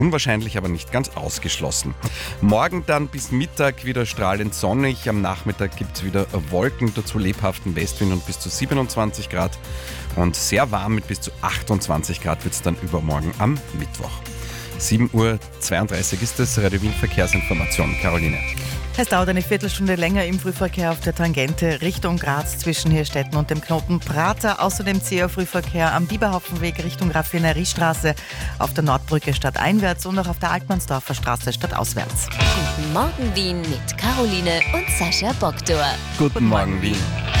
Unwahrscheinlich, aber nicht ganz ausgeschlossen. Morgen dann bis Mittag wieder strahlend sonnig. Am Nachmittag gibt es wieder Wolken, dazu lebhaften Westwind und bis zu 27 Grad. Und sehr warm mit bis zu 28 Grad wird es dann übermorgen am Mittwoch. 7:32 Uhr ist das Radio Wien Verkehrsinformation. Caroline. Es dauert eine Viertelstunde länger im Frühverkehr auf der Tangente Richtung Graz zwischen Hirstetten und dem Knoten Prater. Außerdem zäher Frühverkehr am Bieberhaufenweg Richtung Raffineriestraße, auf der Nordbrücke stadteinwärts und auch auf der Altmannsdorfer Straße stadtauswärts. Guten Morgen Wien mit Caroline und Sascha Bogdor. Guten Morgen Wien.